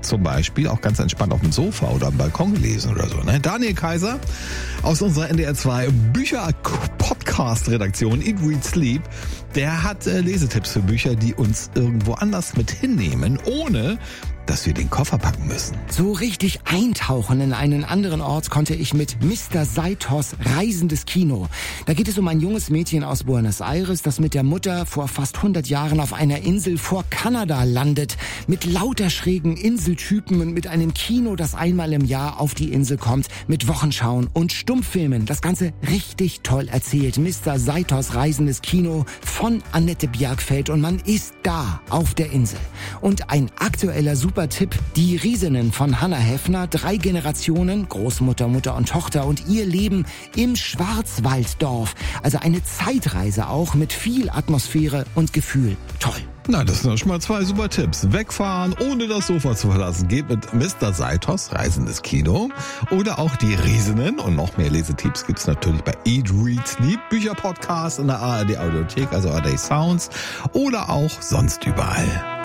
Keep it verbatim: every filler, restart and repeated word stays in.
zum Beispiel auch ganz entspannt auf dem Sofa oder am Balkon gelesen oder so. Ne? Daniel Kaiser aus unserer N D R zwei Bücher-Podcast-Redaktion Eat, Read, Sleep, der hat äh, Lesetipps für Bücher, die uns irgendwo anders mit hinnehmen, ohne dass wir den Koffer packen müssen. So richtig eintauchen in einen anderen Ort konnte ich mit Mister Saitos Reisendes Kino. Da geht es um ein junges Mädchen aus Buenos Aires, das mit der Mutter vor fast hundert Jahren auf einer Insel vor Kanada landet. Mit lauter schrägen Inseltypen und mit einem Kino, das einmal im Jahr auf die Insel kommt. Mit Wochenschauen und Stummfilmen. Das Ganze richtig toll erzählt. Mister Saitos Reisendes Kino von Annette Bjergfeld. Und man ist da auf der Insel. Und ein aktueller Super Tipp, die Riesinnen von Hannah Heffner, drei Generationen, Großmutter, Mutter und Tochter und ihr Leben im Schwarzwalddorf. Also eine Zeitreise auch mit viel Atmosphäre und Gefühl. Toll. Na, das sind doch schon mal zwei super Tipps. Wegfahren, ohne das Sofa zu verlassen, geht mit Mister Saitos Reisendes Kino. Oder auch die Riesinnen. Und noch mehr Lesetipps gibt's natürlich bei Eat, Read, Sleep, Bücherpodcast in der A R D Audiothek, also A R D Sounds. Oder auch sonst überall.